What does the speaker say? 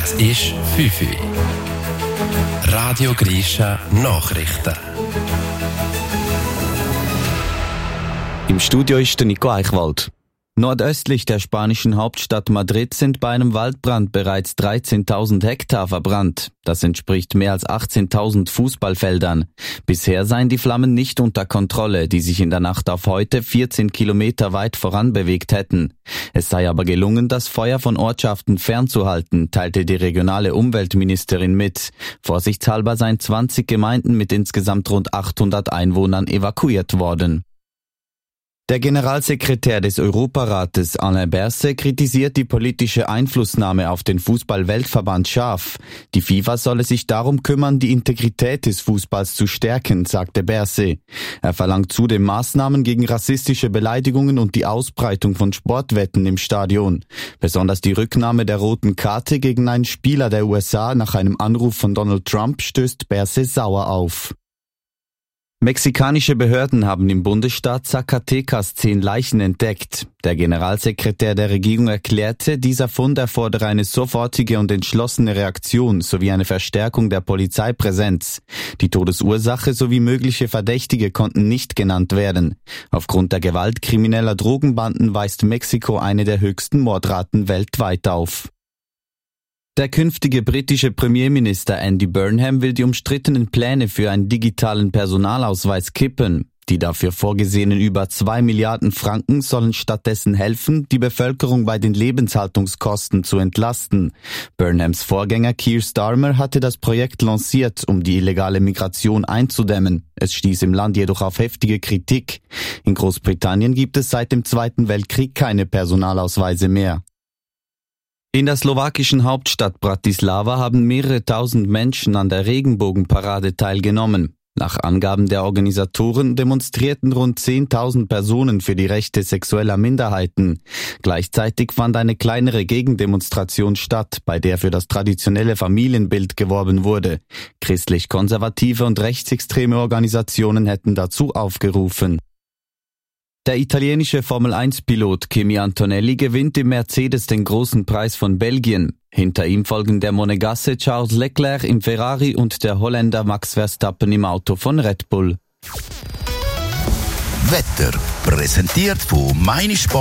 Es ist 5 Uhr. Radio Grisha Nachrichten. Im Studio ist der Nico Eichwald. Nordöstlich der spanischen Hauptstadt Madrid sind bei einem Waldbrand bereits 13.000 Hektar verbrannt. Das entspricht mehr als 18.000 Fußballfeldern. Bisher seien die Flammen nicht unter Kontrolle, die sich in der Nacht auf heute 14 Kilometer weit voranbewegt hätten. Es sei aber gelungen, das Feuer von Ortschaften fernzuhalten, teilte die regionale Umweltministerin mit. Vorsichtshalber seien 20 Gemeinden mit insgesamt rund 800 Einwohnern evakuiert worden. Der Generalsekretär des Europarates Alain Berset kritisiert die politische Einflussnahme auf den Fußball-Weltverband scharf. Die FIFA solle sich darum kümmern, die Integrität des Fußballs zu stärken, sagte Berset. Er verlangt zudem Maßnahmen gegen rassistische Beleidigungen und die Ausbreitung von Sportwetten im Stadion. Besonders die Rücknahme der roten Karte gegen einen Spieler der USA nach einem Anruf von Donald Trump stößt Berset sauer auf. Mexikanische Behörden haben im Bundesstaat Zacatecas 10 Leichen entdeckt. Der Generalsekretär der Regierung erklärte, dieser Fund erfordere eine sofortige und entschlossene Reaktion sowie eine Verstärkung der Polizeipräsenz. Die Todesursache sowie mögliche Verdächtige konnten nicht genannt werden. Aufgrund der Gewalt krimineller Drogenbanden weist Mexiko eine der höchsten Mordraten weltweit auf. Der künftige britische Premierminister Andy Burnham will die umstrittenen Pläne für einen digitalen Personalausweis kippen. Die dafür vorgesehenen über 2 Milliarden Franken sollen stattdessen helfen, die Bevölkerung bei den Lebenshaltungskosten zu entlasten. Burnhams Vorgänger Keir Starmer hatte das Projekt lanciert, um die illegale Migration einzudämmen. Es stieß im Land jedoch auf heftige Kritik. In Großbritannien gibt es seit dem Zweiten Weltkrieg keine Personalausweise mehr. In der slowakischen Hauptstadt Bratislava haben mehrere tausend Menschen an der Regenbogenparade teilgenommen. Nach Angaben der Organisatoren demonstrierten rund 10.000 Personen für die Rechte sexueller Minderheiten. Gleichzeitig fand eine kleinere Gegendemonstration statt, bei der für das traditionelle Familienbild geworben wurde. Christlich-konservative und rechtsextreme Organisationen hätten dazu aufgerufen. Der italienische Formel-1-Pilot Kimi Antonelli gewinnt im Mercedes den großen Preis von Belgien. Hinter ihm folgen der Monegasse Charles Leclerc im Ferrari und der Holländer Max Verstappen im Auto von Red Bull. Wetter präsentiert von Meine Sport.